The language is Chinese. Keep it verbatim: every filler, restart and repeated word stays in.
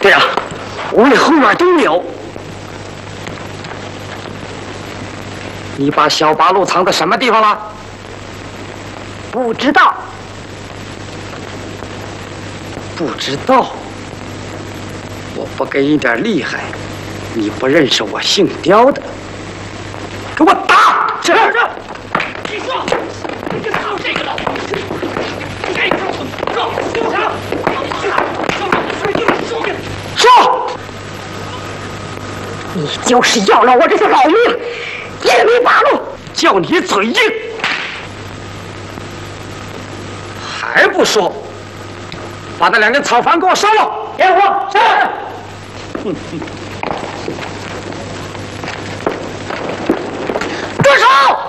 队长，屋里后面都有。你把小八路藏在什么地方了？ 不知道。 不知道。我不给你点厉害，你不认识我姓刁的。给我打！是是。你说，你操这个老东西！该告诉你，告诉他。 说， 你就是要了我这条老命，一米八路， 叫你嘴硬，还不说，把那两根草房给我烧了！ 严火是。 住手！